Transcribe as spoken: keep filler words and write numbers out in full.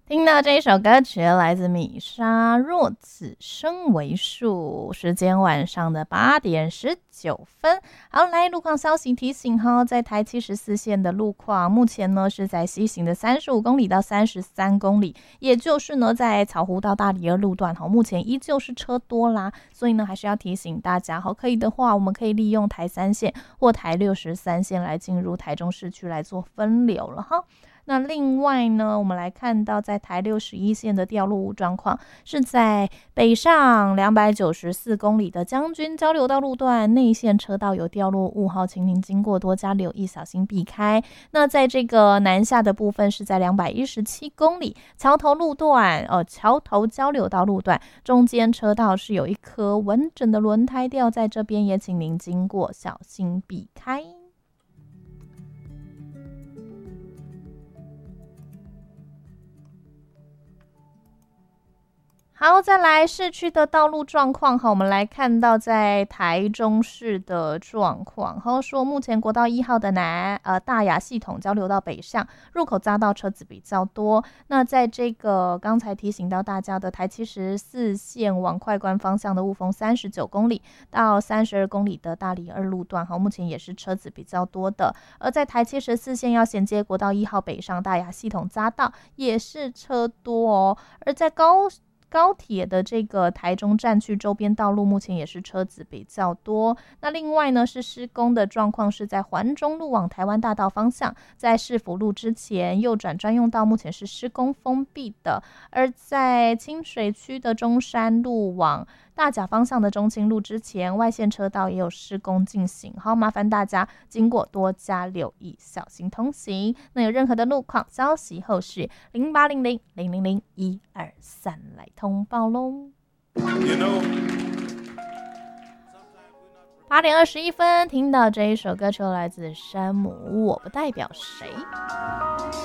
听到这一首歌曲来自米莎，若此生为数，时间晚上的八点十九分。好，来路况消息提醒哈，在台七十四线的路况，目前呢是在西行的三十五公里到三十三公里，也就是呢在草湖到大里二路段哈，目前依旧是车多啦，所以呢还是要提醒大家哈，可以的话我们可以利用台三线或台六十三线来进入台中市区来做分流了哈。那另外呢，我们来看到在台六十一线的掉路状况，是在北上两百九十四公里的将军交流道路段内线车道有掉落物，请您经过多加留意，小心避开。那在这个南下的部分是在两百一十七公里桥头路段，呃，桥头交流道路段中间车道是有一颗完整的轮胎掉在这边，也请您经过小心避开。好，再来市区的道路状况哈，我们来看到在台中市的状况，哈，说目前国道一号的南呃大雅系统交流到北上入口匝道车子比较多。那在这个刚才提醒到大家的台七十四线往快关方向的雾峰三十九公里到三十二公里的大里二路段哈，目前也是车子比较多的。而在台七十四线要衔接国道一号北上大雅系统匝道也是车多哦。而在高高铁的这个台中站区周边道路目前也是车子比较多。那另外呢是施工的状况是在环中路往台湾大道方向，在市府路之前右转专用道目前是施工封闭的。而在清水区的中山路往大甲方向的中清路之前，外线车道也有施工进行，好，麻烦大家经过多加留意，小心通行。那有任何的路况消息后续零八零零零零零一二三来通报喽。八点二十一分，听到这一首歌曲来自山姆，我不代表谁。